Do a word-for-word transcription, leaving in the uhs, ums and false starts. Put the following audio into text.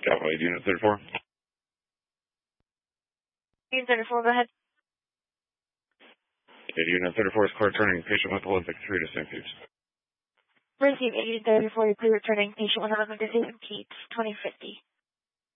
Cowboy, Unit thirty-four. Unit thirty-four, go ahead. Okay, Unit thirty-four is clear returning patient with Olympic three to Saint Pete's. Receive Unit thirty-four, clear returning patient with Olympic to Saint Pete's, twenty fifty.